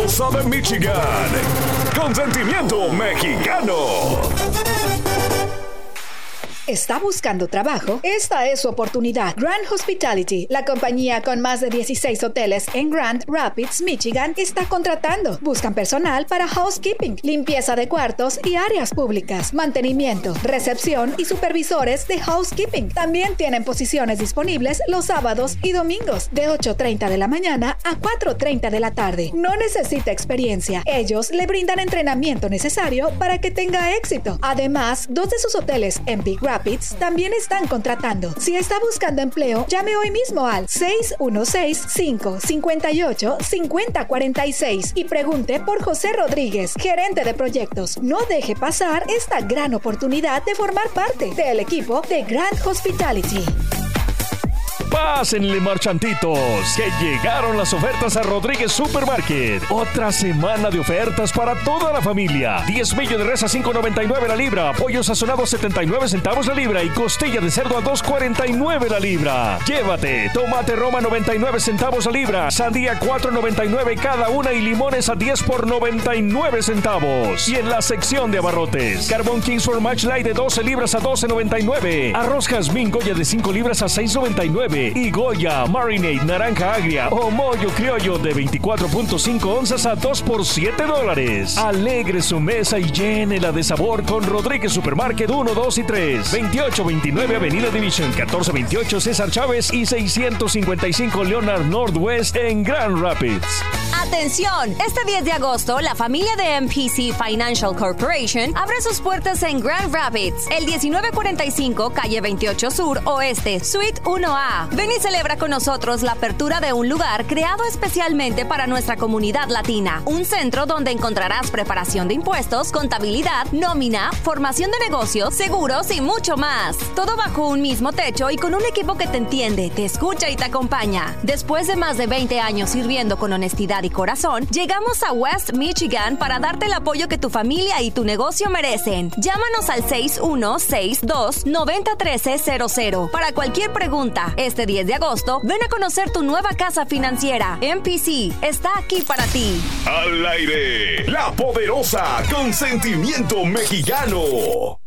poderosa de Michigan. Consentimiento mexicano. ¿Está buscando trabajo? Esta es su oportunidad. Grand Hospitality, la compañía con más de 16 hoteles en Grand Rapids, Michigan, está contratando. Buscan personal para housekeeping, limpieza de cuartos y áreas públicas, mantenimiento, recepción y supervisores de housekeeping. También tienen posiciones disponibles los sábados y domingos de 8:30 de la mañana a 4:30 de la tarde. No necesita experiencia. Ellos le brindan entrenamiento necesario para que tenga éxito. Además, 2 de sus hoteles en Big Rapids también están contratando. Si está buscando empleo, llame hoy mismo al 616-558-5046 y pregunte por José Rodríguez, gerente de proyectos. No deje pasar esta gran oportunidad de formar parte del equipo de Grand Hospitality. Pásenle, marchantitos, que llegaron las ofertas a Rodríguez Supermarket. Otra semana de ofertas para toda la familia. 10 millo de res a $5.99 la libra, pollo sazonado 79 centavos la libra y costilla de cerdo a $2.49 la libra. Llévate tomate Roma 99 centavos la libra, sandía 4.99 cada una y limones a 10 por 99 centavos. Y en la sección de abarrotes, carbón Kingsford Match Light de 12 libras a $12.99, arroz jazmín Goya de 5 libras a $6.99 y Goya Marinade naranja agria o mollo criollo de 24.5 onzas a 2 por $7. Alegre su mesa y llénela de sabor con Rodríguez Supermarket 1, 2 y 3. 2829 Avenida Division, 1428 César Chávez y 655 Leonard Northwest en Grand Rapids. ¡Atención! Este 10 de agosto, la familia de MPC Financial Corporation abre sus puertas en Grand Rapids, el 1945 Calle 28 Sur Oeste, Suite 1A. Ven y celebra con nosotros la apertura de un lugar creado especialmente para nuestra comunidad latina. Un centro donde encontrarás preparación de impuestos, contabilidad, nómina, formación de negocios, seguros y mucho más. Todo bajo un mismo techo y con un equipo que te entiende, te escucha y te acompaña. Después de más de 20 años sirviendo con honestidad y corazón, llegamos a West Michigan para darte el apoyo que tu familia y tu negocio merecen. Llámanos al 6162-901300 para cualquier pregunta. Este 10 de agosto, ven a conocer tu nueva casa financiera. MPC está aquí para ti. Al aire, la poderosa Consentimiento Mexicano.